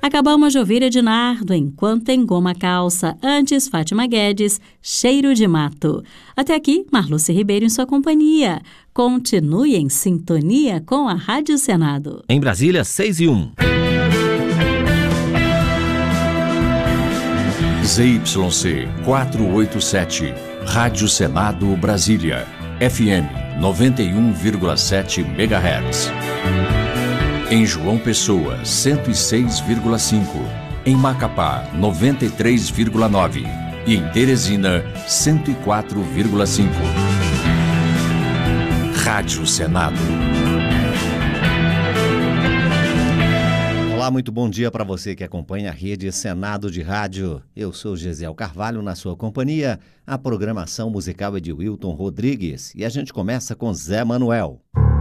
Acabamos de ouvir Ednardo, Enquanto Engoma a Calça. Antes, Fátima Guedes, Cheiro de Mato. Até aqui, Marluce Ribeiro em sua companhia. Continue em sintonia com a Rádio Senado. Em Brasília, 6:01. ZYC 487, Rádio Senado Brasília, FM 91,7 MHz. Em João Pessoa, 106,5. Em Macapá, 93,9. E em Teresina, 104,5. Rádio Senado. Olá, muito bom dia para você que acompanha a Rede Senado de Rádio. Eu sou Gesiel Carvalho, na sua companhia. A programação musical é de Wilton Rodrigues e a gente começa com Zé Manuel.